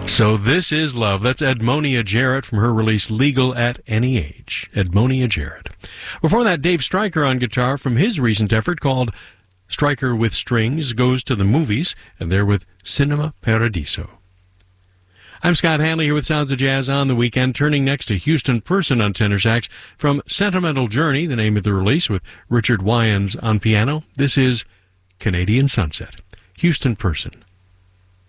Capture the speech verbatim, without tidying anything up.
So this is love. That's Edmonia Jarrett from her release Legal at Any Age. Edmonia Jarrett. Before that, Dave Stryker on guitar from his recent effort called Stryker with Strings Goes to the Movies, and they're with Cinema Paradiso. I'm Scott Hanley here with Sounds of Jazz on the Weekend, turning next to Houston Person on tenor sax from Sentimental Journey, the name of the release, with Richard Wyans on piano. This is Canadian Sunset. Houston Person.